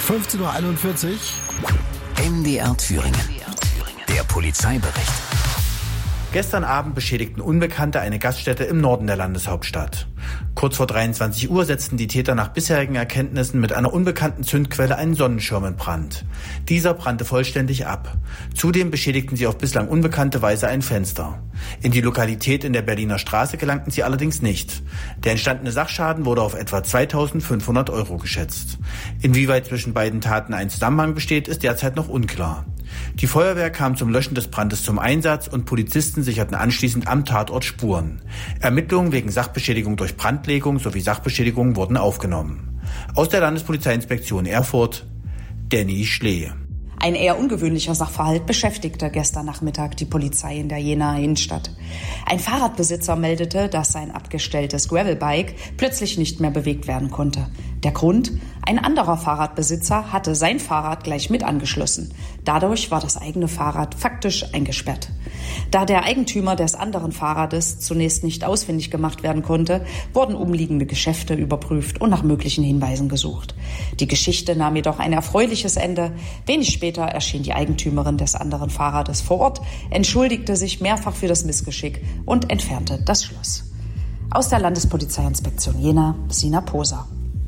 15:41 Uhr. MDR Thüringen. Der Polizeibericht. Gestern Abend beschädigten Unbekannte eine Gaststätte im Norden der Landeshauptstadt. Kurz vor 23 Uhr setzten die Täter nach bisherigen Erkenntnissen mit einer unbekannten Zündquelle einen Sonnenschirm in Brand. Dieser brannte vollständig ab. Zudem beschädigten sie auf bislang unbekannte Weise ein Fenster. In die Lokalität in der Berliner Straße gelangten sie allerdings nicht. Der entstandene Sachschaden wurde auf etwa 2.500 € geschätzt. Inwieweit zwischen beiden Taten ein Zusammenhang besteht, ist derzeit noch unklar. Die Feuerwehr kam zum Löschen des Brandes zum Einsatz und Polizisten sicherten anschließend am Tatort Spuren. Ermittlungen wegen Sachbeschädigung durch Brandlegung sowie Sachbeschädigung wurden aufgenommen. Aus der Landespolizeiinspektion Erfurt, Danny Schlee. Ein eher ungewöhnlicher Sachverhalt beschäftigte gestern Nachmittag die Polizei in der Jenaer Innenstadt. Ein Fahrradbesitzer meldete, dass sein abgestelltes Gravelbike plötzlich nicht mehr bewegt werden konnte. Der Grund? Ein anderer Fahrradbesitzer hatte sein Fahrrad gleich mit angeschlossen. Dadurch war das eigene Fahrrad faktisch eingesperrt. Da der Eigentümer des anderen Fahrrades zunächst nicht ausfindig gemacht werden konnte, wurden umliegende Geschäfte überprüft und nach möglichen Hinweisen gesucht. Die Geschichte nahm jedoch ein erfreuliches Ende. Wenig später erschien die Eigentümerin des anderen Fahrrades vor Ort, entschuldigte sich mehrfach für das Missgeschick und entfernte das Schloss. Aus der Landespolizeiinspektion Jena, Sina Poser.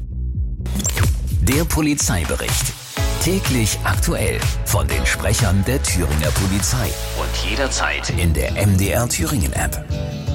Der Polizeibericht. Täglich aktuell von den Sprechern der Thüringer Polizei und jederzeit in der MDR Thüringen App.